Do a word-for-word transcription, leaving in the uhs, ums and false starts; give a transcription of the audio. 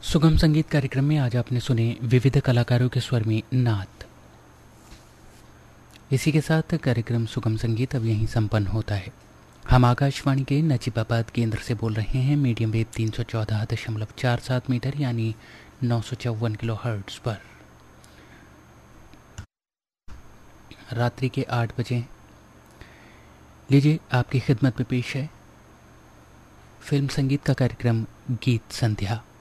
सुगम संगीत कार्यक्रम में आज आपने सुने विविध कलाकारों के स्वर में नाद। इसी के साथ कार्यक्रम सुगम संगीत अब यहीं संपन्न होता है। हम आकाशवाणी के नजीबाबाद केंद्र से बोल रहे हैं मीडियम वेव तीन सौ चौदह दशमलव चार सात मीटर यानी नौ सौ चौवन किलो हर्ट्ज पर। रात्रि के आठ बजे लीजिए आपकी खिदमत में पेश है फिल्म संगीत का कार्यक्रम गीत संध्या।